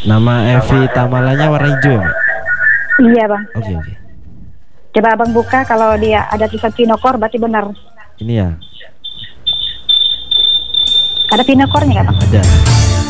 Nama Evi Tamalanya warna hijau ya, Mbak? Iya bang. Oke, oke. Coba abang buka, kalau dia ada tulisan Pinocor berarti benar. Ini ya. Ada Pinocornya nggak bang? Ada.